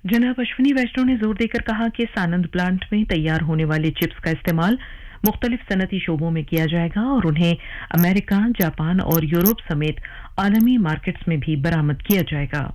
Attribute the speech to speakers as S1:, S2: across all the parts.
S1: जनाब अश्विनी वैष्णव ने जोर देकर कहा कि सानंद प्लांट में तैयार होने वाले चिप्स का इस्तेमाल मुख्तलिफ सनती शोबों में किया जाएगा और उन्हें अमेरिका, जापान और यूरोप समेत आलमी मार्केट्स में भी बरामद किया जाएगा।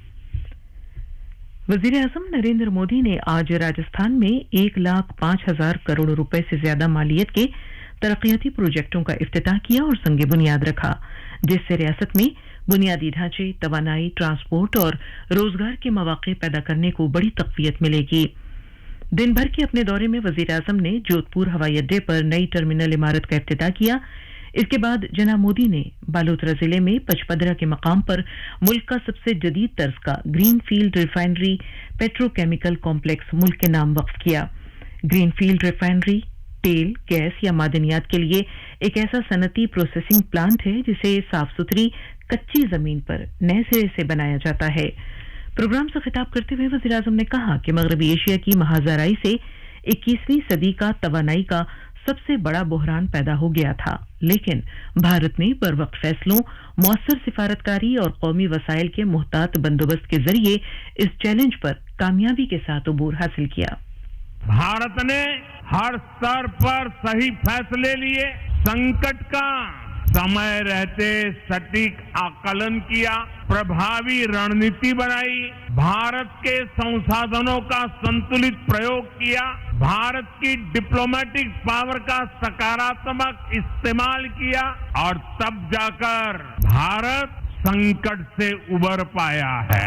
S1: वजीर आजम नरेंद्र मोदी ने आज राजस्थान में 1,05,000 करोड़ रुपए से ज्यादा मालियत के तरक्याती प्रोजेक्टों का इफ्तिताह किया और संग बुनियाद रखा, जिससे रियासत में बुनियादी ढांचे, तवानाई, ट्रांसपोर्ट और रोजगार के मौके पैदा करने को बड़ी तक़वियत मिलेगी। दिन भर के अपने दौरे में वजीर आजम ने जोधपुर हवाई अड्डे पर नई टर्मिनल इमारत का इफ्तिताह किया। इसके बाद जनाब मोदी ने बालोतरा जिले में पचपदरा के मकाम पर मुल्क का सबसे जदीद तर्ज का ग्रीनफील्ड रिफाइनरी पेट्रोकेमिकल कॉम्प्लेक्स मुल्क के नाम वक्फ किया। ग्रीनफील्ड रिफाइनरी तेल, गैस या मादनियात के लिए एक ऐसा सनती प्रोसेसिंग प्लांट है जिसे साफ सुथरी कच्ची जमीन पर नए सिरे से बनाया जाता है। प्रोग्राम से खिताब करते हुए वज़ीर आज़म ने कहा कि मगरबी एशिया की महाजराई से 21वीं सदी का तवानाई का सबसे बड़ा बहरान पैदा हो गया था, लेकिन भारत ने बरवक्त फैसलों, मौसर सिफारतकारी और कौमी वसाइल के मुहतात बंदोबस्त के जरिए इस चैलेंज पर कामयाबी के साथ अबूर हासिल किया।
S2: भारत ने हर स्तर पर सही फैसले लिए, संकट का समय रहते सटीक आकलन किया, प्रभावी रणनीति बनाई, भारत के संसाधनों का संतुलित प्रयोग किया, भारत की डिप्लोमेटिक पावर का सकारात्मक इस्तेमाल किया और तब जाकर भारत संकट से उबर पाया है।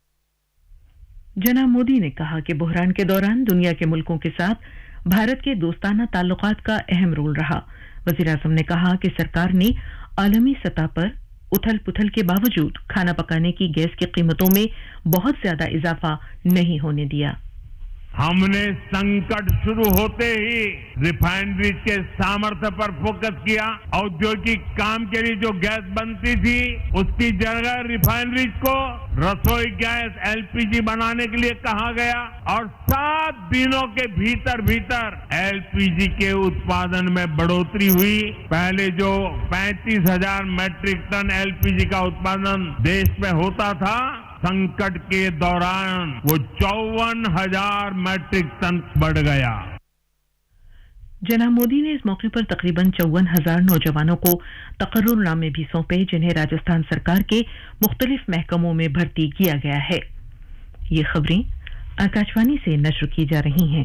S1: जनाब मोदी ने कहा कि बहरान के दौरान दुनिया के मुल्कों के साथ भारत के दोस्ताना ताल्लुकात का अहम रोल रहा। वज़ीर आज़म ने कहा कि सरकार ने आलमी सतह पर उथल पुथल के बावजूद खाना पकाने की गैस की कीमतों में बहुत ज्यादा इजाफा नहीं होने दिया।
S2: हमने संकट शुरू होते ही रिफाइनरी के सामर्थ्य पर फोकस किया। औद्योगिक काम के लिए जो गैस बनती थी उसकी जगह रिफाइनरीज को रसोई गैस एलपीजी बनाने के लिए कहा गया और 7 दिनों के भीतर भीतर एलपीजी के उत्पादन में बढ़ोतरी हुई। पहले जो 35,000 मैट्रिक टन एलपीजी का उत्पादन देश में होता था, संकट के दौरान वो 54,000 मैट्रिक टन बढ़ गया।
S1: जनाब मोदी ने इस मौके पर तकरीबन 54,000 नौजवानों को तकर्रुरनामे भी सौंपे, जिन्हें राजस्थान सरकार के मुख्तलिफ महकमों में भर्ती किया गया है। ये खबरें आकाशवाणी से नश्र की जा रही हैं।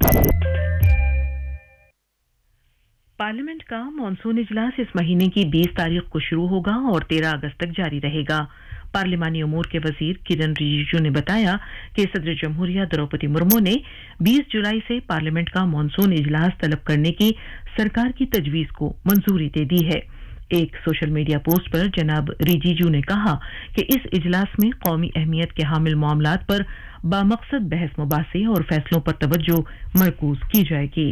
S1: पार्लियामेंट का मॉनसून इजलास इस महीने की 20 तारीख को शुरू होगा और 13 अगस्त तक जारी रहेगा। पार्लिमानी उमूर के वजीर किरण रिजिजू ने बताया कि सदर जमहूरिया द्रौपदी मुर्मू ने 20 जुलाई से पार्लियामेंट का मॉनसून इजलास तलब करने की सरकार की तजवीज को मंजूरी दे दी है। एक सोशल मीडिया पोस्ट पर जनाब रिजिजू ने कहा कि इस इजलास में कौमी अहमियत के हामिल मामलात पर बामकसद बहस मुबासे और फैसलों पर तवज्जो मरकूज की जाएगी।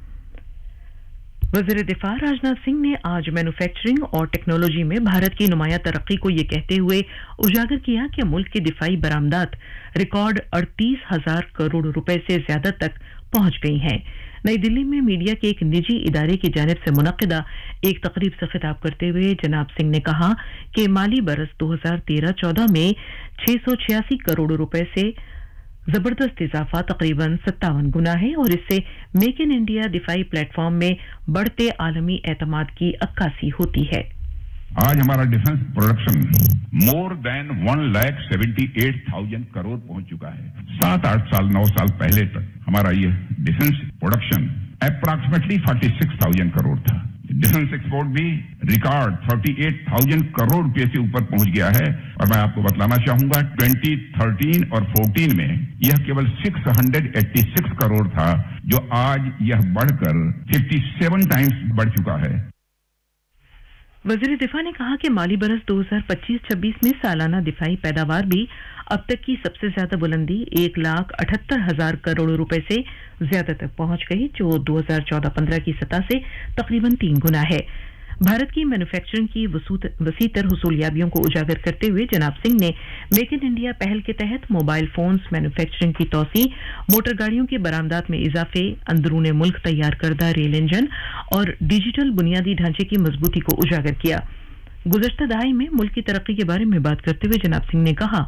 S1: वज़ीर दिफा राजनाथ सिंह ने आज मैन्युफैक्चरिंग और टेक्नोलॉजी में भारत की नुमाया तरक्की को यह कहते हुए उजागर किया कि मुल्क की दिफाई बरामदात रिकॉर्ड 38,000 करोड़ रुपए से ज्यादा तक पहुंच गई हैं। नई दिल्ली में मीडिया के एक निजी इदारे की जानिब से मुनक्किदा एक तकरीब से खिताब करते हुए जनाब सिंह ने कहा कि माली बरस 2013-14 में 686 करोड़ रुपए से जबरदस्त इजाफा तकरीबन 57 गुना है और इससे मेक इन इंडिया दिफाई प्लेटफॉर्म में बढ़ते आलमी एतमाद की अक्कासी होती है।
S3: आज हमारा defence production more than 1,78,000 crore पहुंच चुका है। 7-8 साल 9 साल पहले तक हमारा ये डिफेंस प्रोडक्शन अप्रॉक्सीमेटली 46,000 करोड़ था। डिफेंस एक्सपोर्ट भी रिकॉर्ड 38,000 करोड़ रुपए से ऊपर पहुंच गया है और मैं आपको बतलाना चाहूंगा 2013 और 14 में यह केवल 686 करोड़ था, जो आज यह बढ़कर 57 टाइम्स बढ़ चुका है।
S1: वज़ीर दिफा ने कहा कि माली बरस 2025-26 में सालाना दिफाई पैदावार भी अब तक की सबसे ज्यादा बुलंदी 1,78,000 करोड़ रुपए से ज्यादा तक पहुंच गई, जो 2014-15 की सतह से तकरीबन 3 गुना है। भारत की मैन्युफैक्चरिंग की वसीतर हुसूलियाबियों को उजागर करते हुए जनाब सिंह ने मेक इन इंडिया पहल के तहत मोबाइल फोन्स मैन्युफैक्चरिंग की तौसी, मोटर गाड़ियों की बरामदात में इजाफे, अंदरूने मुल्क तैयार करदा रेल इंजन और डिजिटल बुनियादी ढांचे की मजबूती को उजागर किया। गुज़श्ता दहाई में मुल्क की तरक्की के बारे में बात करते हुए जनाब सिंह ने कहा